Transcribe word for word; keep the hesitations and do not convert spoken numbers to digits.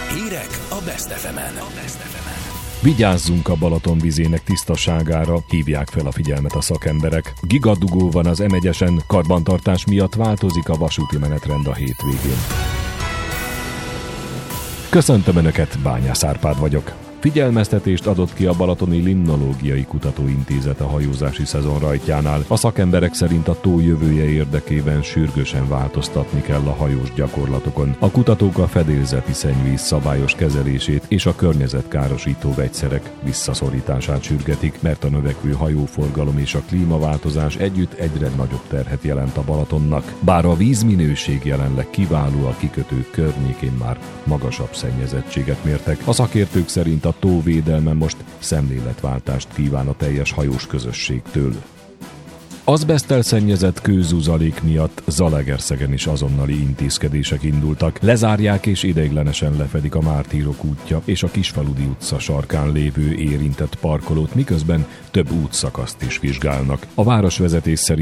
Hírek a Best ef emen. Vigyázzunk a Balaton vizének tisztaságára, hívják fel a figyelmet a szakemberek. Gigadugó van az em egyesen, karbantartás miatt változik a vasúti menetrend a hétvégén. Köszöntöm Önöket, Bányász Árpád vagyok. Figyelmeztetést adott ki a Balatoni Limnológiai Kutatóintézet a hajózási szezon rajtjánál. A szakemberek szerint a tó jövője érdekében sürgősen változtatni kell a hajós gyakorlatokon. A kutatók a fedélzeti szennyvíz szabályos kezelését és a környezetkárosító vegyszerek visszaszorítását sürgetik, mert a növekvő hajóforgalom és a klímaváltozás együtt egyre nagyobb terhet jelent a Balatonnak. Bár a vízminőség jelenleg kiváló, a kikötők környékén már magasabb szennyezettséget mértek. A szakértők szerint a tóvédelme most szemléletváltást kíván a teljes hajós közösségtől. Azbeszttel szennyezett kőzuzalék miatt Zalaegerszegen is azonnali intézkedések indultak. Lezárják és ideiglenesen lefedik a Mártírok útja és a Kisfaludy utca sarkán lévő érintett parkolót, miközben több útszakaszt is vizsgálnak. A városvezetés szerint